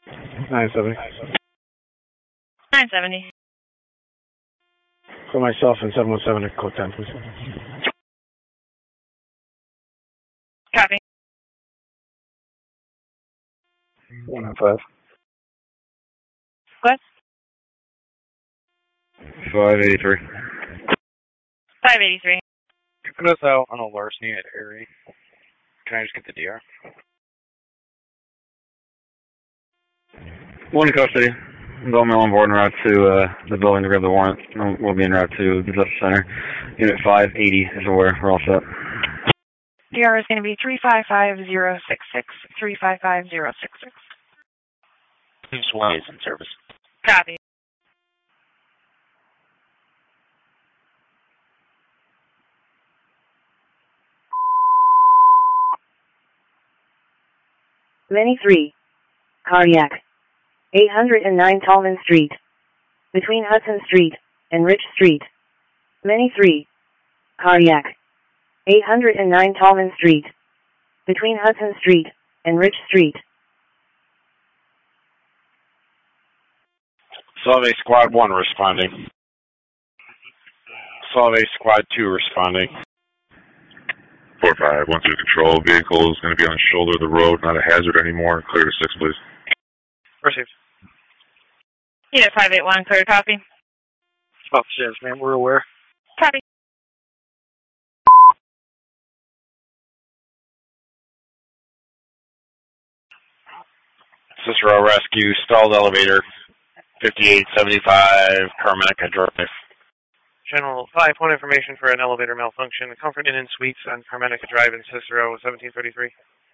970. 970. For myself and 717 code 10, please. Copy. 105. What? 583. 583. Put us out on a larceny at Erie. Can I just get the DR? One in custody. Going on board en route to the building to grab the warrant. We'll be en route to the Justice Center. Unit 580 is aware. We're all set. DR is going to be 355-066. 355-066. Police 1 is in service. Copy. Many 3. Cardiac. 809 Tallman Street. Between Hudson Street and Rich Street. Many 3. Cardiac. 809 Tallman Street. Between Hudson Street and Rich Street. Solve Squad 1 responding. Solve Squad 2 responding. 4-5, 1 through control. Vehicle is going to be on the shoulder of the road, not a hazard anymore. Clear to 6, please. Received. Unit 581, clear to copy. Officers, ma'am, we're aware. Copy. Cicero Rescue, stalled elevator, 5875 Carmenica Drive. General 5, information for an elevator malfunction. Comfort Inn and Suites on Carmenica Drive in Cicero, 1733.